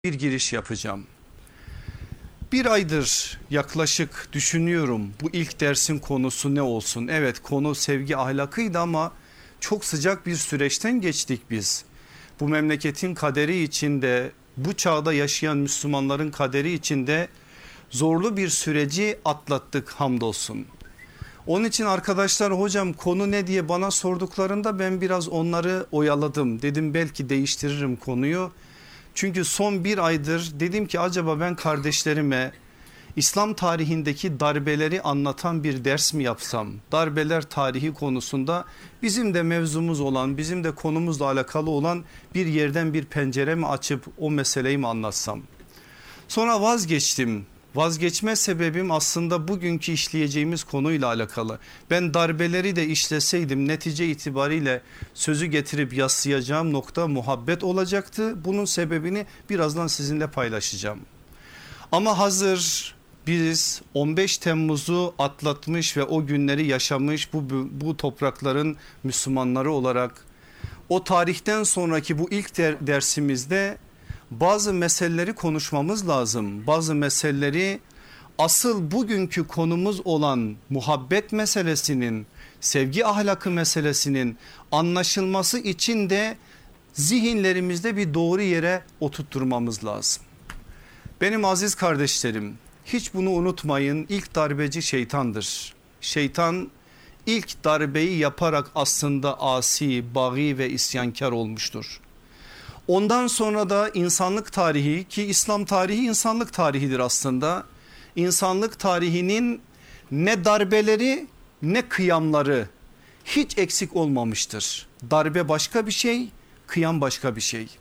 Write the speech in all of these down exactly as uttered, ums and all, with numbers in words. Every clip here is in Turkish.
bir giriş yapacağım. Bir aydır yaklaşık düşünüyorum bu ilk dersin konusu ne olsun? Evet, konu sevgi ahlakıydı ama çok sıcak bir süreçten geçtik biz. Bu memleketin kaderi içinde, bu çağda yaşayan Müslümanların kaderi içinde zorlu bir süreci atlattık hamdolsun. Onun için arkadaşlar, hocam konu ne diye bana sorduklarında ben biraz onları oyaladım. Dedim belki değiştiririm konuyu. Çünkü son bir aydır dedim ki acaba ben kardeşlerime İslam tarihindeki darbeleri anlatan bir ders mi yapsam? Darbeler tarihi konusunda bizim de mevzumuz olan, bizim de konumuzla alakalı olan bir yerden bir pencere mi açıp o meseleyi mi anlatsam? Sonra vazgeçtim. Vazgeçme sebebim aslında bugünkü işleyeceğimiz konuyla alakalı. Ben darbeleri de işleseydim netice itibariyle sözü getirip yaslayacağım nokta muhabbet olacaktı. Bunun sebebini birazdan sizinle paylaşacağım. Ama hazır biz on beş Temmuz'u atlatmış ve o günleri yaşamış bu, bu toprakların Müslümanları olarak o tarihten sonraki bu ilk der, dersimizde bazı meseleleri konuşmamız lazım. Bazı meseleleri asıl bugünkü konumuz olan muhabbet meselesinin, sevgi ahlakı meselesinin anlaşılması için de zihinlerimizde bir doğru yere oturtturmamız lazım. Benim aziz kardeşlerim, hiç bunu unutmayın, ilk darbeci şeytandır. Şeytan ilk darbeyi yaparak aslında asi, bagi ve isyankar olmuştur. Ondan sonra da insanlık tarihi, ki İslam tarihi insanlık tarihidir aslında. İnsanlık tarihinin ne darbeleri ne kıyamları hiç eksik olmamıştır. Darbe başka bir şey, kıyam başka bir şey.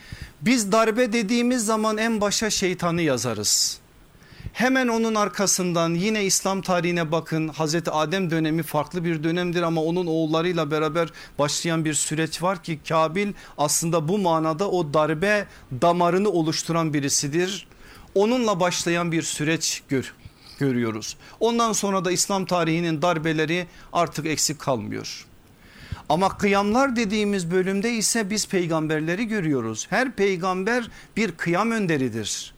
Biz darbe dediğimiz zaman en başa şeytanı yazarız. Hemen onun arkasından yine İslam tarihine bakın, Hazreti Adem dönemi farklı bir dönemdir ama onun oğullarıyla beraber başlayan bir süreç var ki Kabil aslında bu manada o darbe damarını oluşturan birisidir. Onunla başlayan bir süreç gör, görüyoruz. Ondan sonra da İslam tarihinin darbeleri artık eksik kalmıyor. Ama kıyamlar dediğimiz bölümde ise biz peygamberleri görüyoruz. Her peygamber bir kıyam önderidir.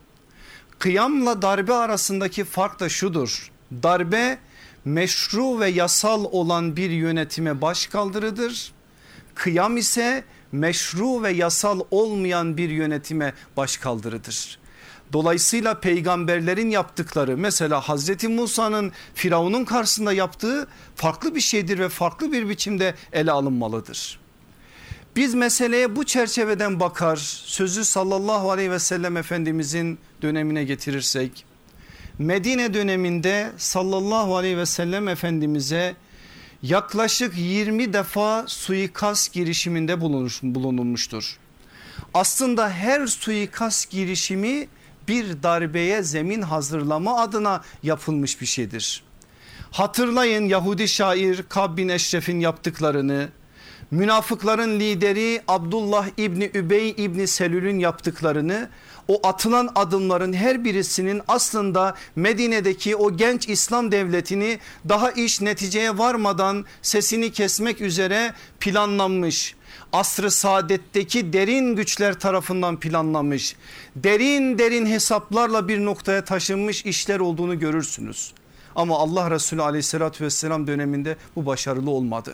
Kıyamla darbe arasındaki fark da şudur: darbe meşru ve yasal olan bir yönetime başkaldırıdır. Kıyam ise meşru ve yasal olmayan bir yönetime başkaldırıdır. Dolayısıyla peygamberlerin yaptıkları, mesela Hazreti Musa'nın Firavun'un karşısında yaptığı farklı bir şeydir ve farklı bir biçimde ele alınmalıdır. Biz meseleye bu çerçeveden bakar, sözü sallallahu aleyhi ve sellem Efendimizin dönemine getirirsek, Medine döneminde sallallahu aleyhi ve sellem Efendimiz'e yaklaşık yirmi defa suikast girişiminde bulunulmuştur. Aslında her suikast girişimi bir darbeye zemin hazırlama adına yapılmış bir şeydir. Hatırlayın Yahudi şair Kab bin Eşref'in yaptıklarını, münafıkların lideri Abdullah İbni Übey İbni Selül'ün yaptıklarını, o atılan adımların her birisinin aslında Medine'deki o genç İslam devletini daha iş neticeye varmadan sesini kesmek üzere planlanmış, asr-ı saadetteki derin güçler tarafından planlanmış, derin derin hesaplarla bir noktaya taşınmış işler olduğunu görürsünüz. Ama Allah Resulü aleyhissalatü vesselam döneminde bu başarılı olmadı.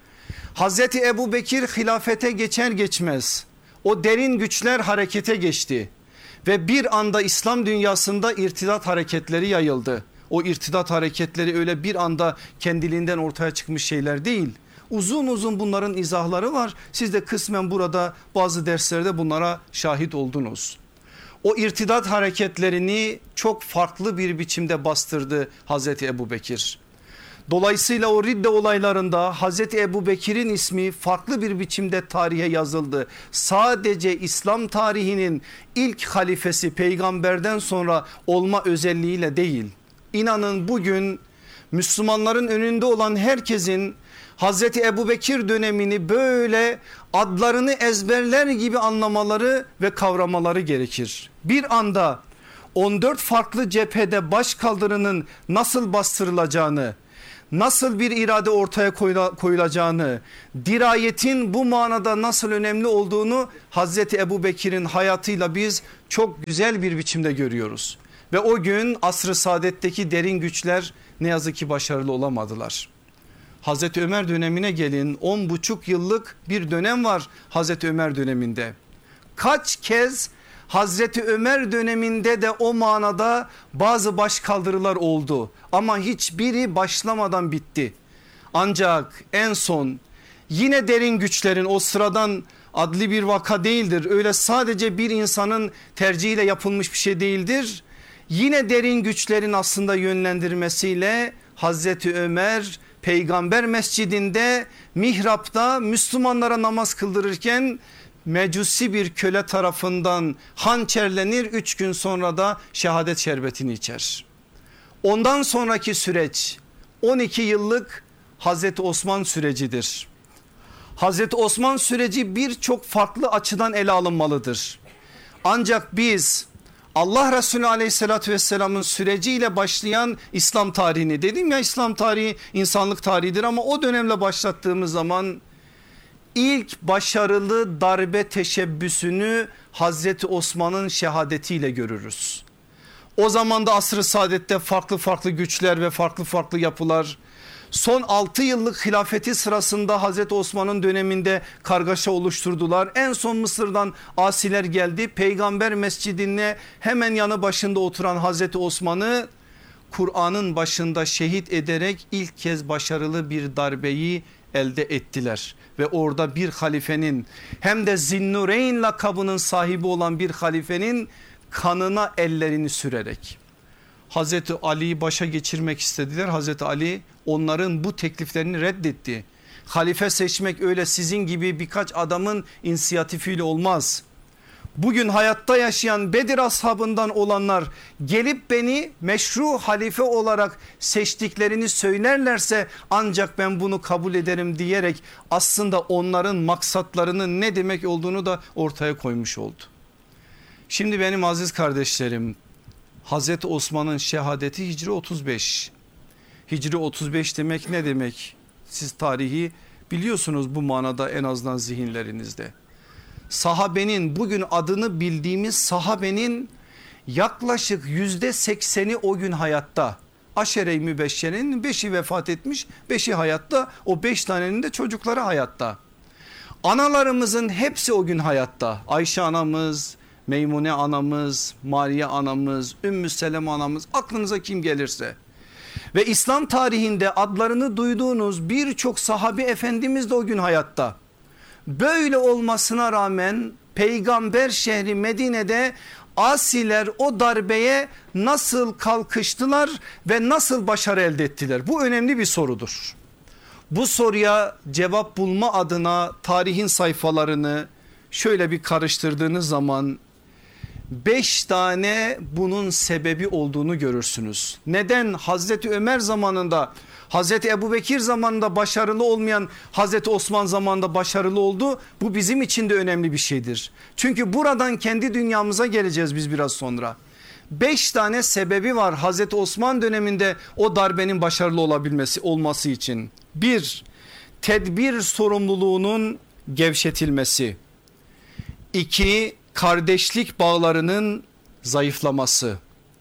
Hazreti Ebu Bekir hilafete geçer geçmez o derin güçler harekete geçti ve bir anda İslam dünyasında irtidat hareketleri yayıldı. O irtidat hareketleri öyle bir anda kendiliğinden ortaya çıkmış şeyler değil. Uzun uzun bunların izahları var. Siz de kısmen burada bazı derslerde bunlara şahit oldunuz. O irtidat hareketlerini çok farklı bir biçimde bastırdı Hazreti Ebu Bekir. Dolayısıyla o ridde olaylarında Hazreti Ebu Bekir'in ismi farklı bir biçimde tarihe yazıldı. Sadece İslam tarihinin ilk halifesi peygamberden sonra olma özelliğiyle değil. İnanın bugün Müslümanların önünde olan herkesin Hazreti Ebu Bekir dönemini böyle adlarını ezberler gibi anlamaları ve kavramaları gerekir. Bir anda on dört farklı cephede başkaldırının nasıl bastırılacağını, nasıl bir irade ortaya koyulacağını, dirayetin bu manada nasıl önemli olduğunu Hazreti Ebubekir'in hayatıyla biz çok güzel bir biçimde görüyoruz. Ve o gün asr-ı saadetteki derin güçler ne yazık ki başarılı olamadılar. Hazreti Ömer dönemine gelin, on buçuk yıllık bir dönem var Hazreti Ömer döneminde. Kaç kez Hazreti Ömer döneminde de o manada bazı başkaldırılar oldu ama hiçbiri başlamadan bitti. Ancak en son yine derin güçlerin, o sıradan adli bir vaka değildir, öyle sadece bir insanın tercihiyle yapılmış bir şey değildir. Yine derin güçlerin aslında yönlendirmesiyle Hazreti Ömer Peygamber mescidinde mihrapta Müslümanlara namaz kıldırırken mecusi bir köle tarafından hançerlenir, üç gün sonra da şehadet şerbetini içer. Ondan sonraki süreç on iki yıllık Hazreti Osman sürecidir. Hazreti Osman süreci birçok farklı açıdan ele alınmalıdır. Ancak biz Allah Resulü aleyhissalatü vesselamın süreciyle başlayan İslam tarihini, dedim ya İslam tarihi insanlık tarihidir, ama o dönemle başlattığımız zaman ilk başarılı darbe teşebbüsünü Hazreti Osman'ın şehadetiyle görürüz. O zaman da asr-ı saadette farklı farklı güçler ve farklı farklı yapılar, son altı yıllık hilafeti sırasında Hazreti Osman'ın döneminde kargaşa oluşturdular. En son Mısır'dan asiler geldi. Peygamber mescidine hemen yanı başında oturan Hazreti Osman'ı Kur'an'ın başında şehit ederek ilk kez başarılı bir darbeyi elde ettiler. Ve orada bir halifenin, hem de Zinnureyn lakabının sahibi olan bir halifenin kanına ellerini sürerek Hazreti Ali'yi başa geçirmek istediler. Hazreti Ali onların bu tekliflerini reddetti. Halife seçmek öyle sizin gibi birkaç adamın inisiyatifiyle olmaz. Bugün hayatta yaşayan Bedir ashabından olanlar gelip beni meşru halife olarak seçtiklerini söylerlerse ancak ben bunu kabul ederim diyerek aslında onların maksatlarının ne demek olduğunu da ortaya koymuş oldu. Şimdi benim aziz kardeşlerim, Hazreti Osman'ın şehadeti Hicri otuz beş. Hicri otuz beş demek ne demek? Siz tarihi biliyorsunuz bu manada, en azından zihinlerinizde. Sahabenin, bugün adını bildiğimiz sahabenin yaklaşık yüzde sekseni o gün hayatta. Aşere-i Mübeşşere'nin beşi vefat etmiş, beşi hayatta, o beş tanenin de çocukları hayatta. Analarımızın hepsi o gün hayatta. Ayşe anamız, Meymune anamız, Mariye anamız, Ümmü Seleme anamız, aklınıza kim gelirse. Ve İslam tarihinde adlarını duyduğunuz birçok sahabi efendimiz de o gün hayatta. Böyle olmasına rağmen peygamber şehri Medine'de asiler o darbeye nasıl kalkıştılar ve nasıl başarı elde ettiler? Bu önemli bir sorudur. Bu soruya cevap bulma adına tarihin sayfalarını şöyle bir karıştırdığınız zaman beş tane bunun sebebi olduğunu görürsünüz. Neden Hazreti Ömer zamanında, Hazreti Ebubekir zamanında başarılı olmayan Hazreti Osman zamanında başarılı oldu? Bu bizim için de önemli bir şeydir. Çünkü buradan kendi dünyamıza geleceğiz biz biraz sonra. Beş tane sebebi var Hazreti Osman döneminde o darbenin başarılı olabilmesi olması için. Bir, tedbir sorumluluğunun gevşetilmesi. İki, kardeşlik bağlarının zayıflaması.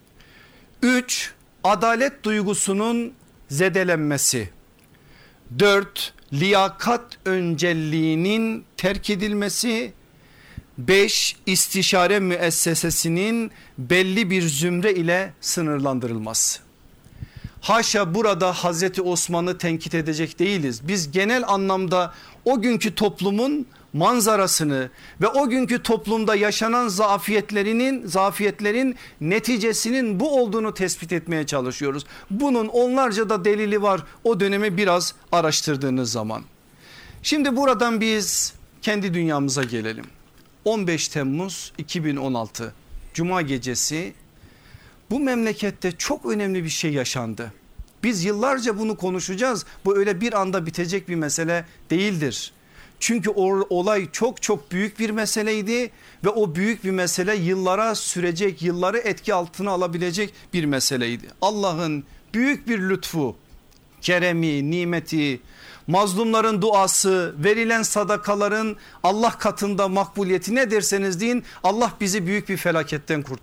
Üç, adalet duygusunun zedelenmesi. Dört, liyakat öncelliğinin terk edilmesi. Beş, istişare müessesesinin belli bir zümre ile sınırlandırılması. Haşa, burada Hazreti Osman'ı tenkit edecek değiliz. Biz genel anlamda o günkü toplumun manzarasını ve o günkü toplumda yaşanan zafiyetlerinin zafiyetlerin neticesinin bu olduğunu tespit etmeye çalışıyoruz. Bunun onlarca da delili var o dönemi biraz araştırdığınız zaman. Şimdi buradan biz kendi dünyamıza gelelim. on beş Temmuz iki bin on altı Cuma gecesi bu memlekette çok önemli bir şey yaşandı. Biz yıllarca bunu konuşacağız. Bu öyle bir anda bitecek bir mesele değildir. Çünkü o olay çok çok büyük bir meseleydi ve o büyük bir mesele yıllara sürecek, yılları etki altına alabilecek bir meseleydi. Allah'ın büyük bir lütfu, keremi, nimeti, mazlumların duası, verilen sadakaların Allah katında makbuliyeti, ne derseniz deyin, Allah bizi büyük bir felaketten kurtarsın.